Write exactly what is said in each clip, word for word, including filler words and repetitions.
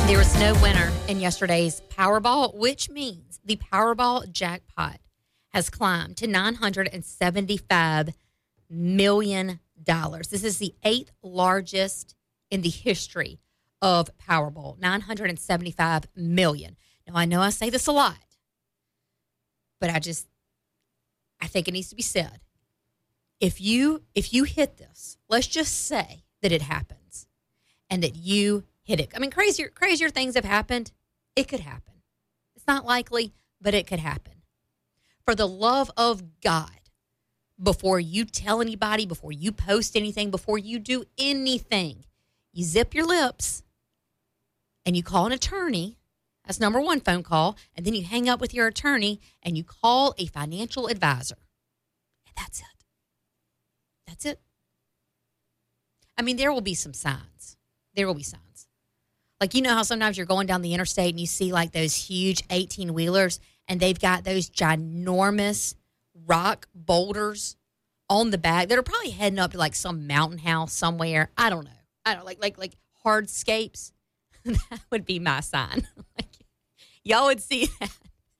There was no winner in yesterday's Powerball, which means the Powerball jackpot has climbed to nine hundred seventy-five million dollars. This is the eighth largest in the history of Powerball, nine hundred seventy-five million dollars. Now, I know I say this a lot, but I just, I think it needs to be said. If you, if you hit this, let's just say that it happens and that you hit it. I mean, crazier, crazier things have happened. It could happen. It's not likely, but it could happen. For the love of God, before you tell anybody, before you post anything, before you do anything, you zip your lips and you call an attorney. That's number one phone call. And then you hang up with your attorney and you call a financial advisor. And that's it. That's it. I mean, there will be some signs. There will be signs. Like, you know how sometimes you're going down the interstate and you see like those huge eighteen-wheelers and they've got those ginormous rock boulders on the back that are probably heading up to like some mountain house somewhere. I don't know. I don't like like like hardscapes. That would be my sign. Like, y'all would see that.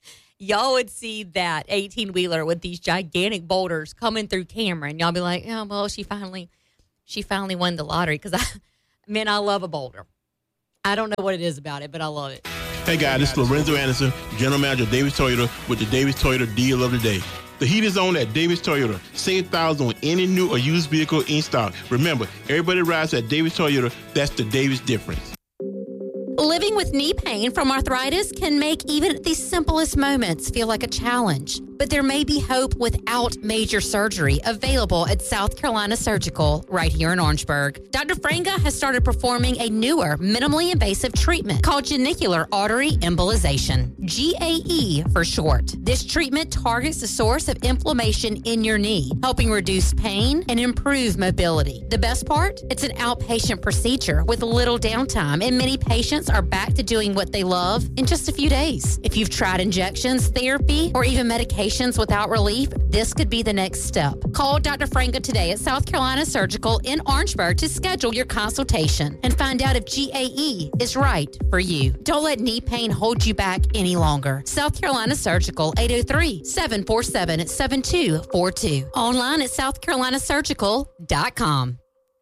Y'all would see that eighteen-wheeler with these gigantic boulders coming through camera, and y'all be like, "Oh, well, she finally, she finally won the lottery." Because I, man, I love a boulder. I don't know what it is about it, but I love it. Hey, guys, this is Lorenzo Anderson, General Manager of Davis Toyota with the Davis Toyota Deal of the Day. The heat is on at Davis Toyota. Save thousands on any new or used vehicle in stock. Remember, everybody rides at Davis Toyota. That's the Davis difference. Living with knee pain from arthritis can make even the simplest moments feel like a challenge. But there may be hope without major surgery available at South Carolina Surgical right here in Orangeburg. Doctor Franga has started performing a newer, minimally invasive treatment called genicular artery embolization, G A E for short. This treatment targets the source of inflammation in your knee, helping reduce pain and improve mobility. The best part? It's an outpatient procedure with little downtime, and many patients are back to doing what they love in just a few days. If you've tried injections, therapy, or even medication without relief, this could be the next step. Call Doctor Franga today at South Carolina Surgical in Orangeburg to schedule your consultation and find out if G A E is right for you. Don't let knee pain hold you back any longer. South Carolina Surgical, eight oh three, seven four seven, seven two four two. Online at south carolina surgical dot com.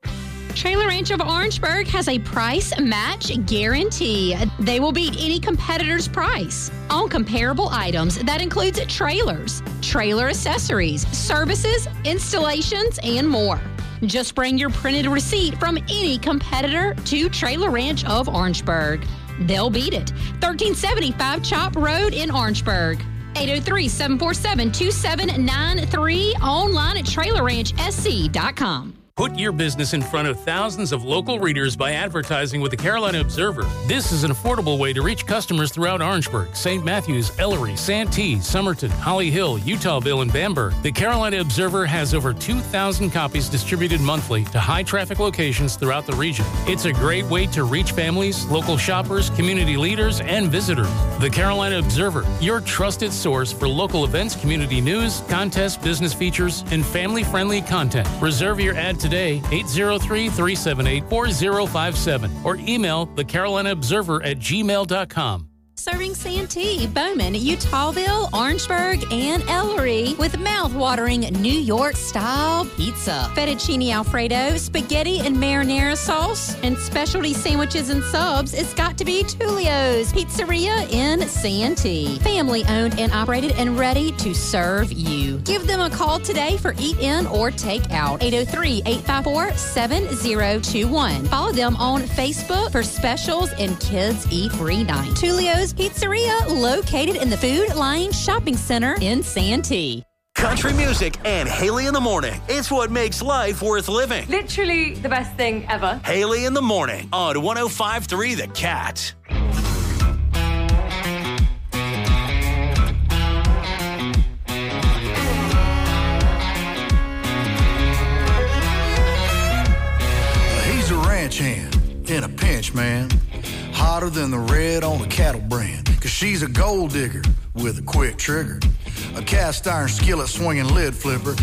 Trailer Ranch of Orangeburg has a price match guarantee. They will beat any competitor's price on comparable items. That includes trailers, trailer accessories, services, installations, and more. Just bring your printed receipt from any competitor to Trailer Ranch of Orangeburg. They'll beat it. thirteen seventy-five Chop Road in Orangeburg. eight oh three, seven four seven, two seven nine three. Online at trailer ranch s c dot com. Put your business in front of thousands of local readers by advertising with the Carolina Observer. This is an affordable way to reach customers throughout Orangeburg, Saint Matthews, Ellery, Santee, Somerton, Holly Hill, Utahville, and Bamberg. The Carolina Observer has over two thousand copies distributed monthly to high-traffic locations throughout the region. It's a great way to reach families, local shoppers, community leaders, and visitors. The Carolina Observer, your trusted source for local events, community news, contests, business features, and family-friendly content. Reserve your ad today. Today, eight oh three, three seven eight, four oh five seven or email the Carolina Observer at gmail dot com. Serving Santee, Bowman, Utahville, Orangeburg, and Ellery with mouth-watering New York-style pizza. Fettuccine Alfredo, spaghetti and marinara sauce, and specialty sandwiches and subs. It's got to be Tulio's Pizzeria in Santee. Family-owned and operated and ready to serve you. Give them a call today for eat-in or take-out. eight oh three, eight five four, seven oh two one. Follow them on Facebook for specials and Kids Eat Free Night. Tulio's Pizzeria, located in the Food Line Shopping Center in Santee. Country music and Haley in the Morning. It's what makes life worth living. Literally the best thing ever. Haley in the Morning on one oh five point three The Cat. He's a ranch hand in a pinch, man. Hotter than the red on a cattle brand. Cause she's a gold digger with a quick trigger. A cast iron skillet swinging lid flipper.